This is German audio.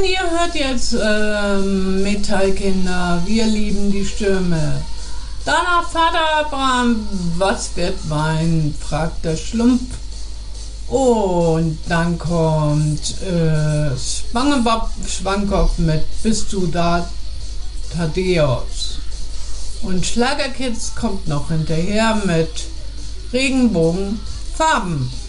ihr hört jetzt Metallkinder, wir lieben die Stürme. Danach Vater Abraham, was wird Wein? Fragt der Schlumpf. Und dann kommt Schwankopf mit Bist du da, Thaddeus. Und Schlagerkids kommt noch hinterher mit Regenbogenfarben.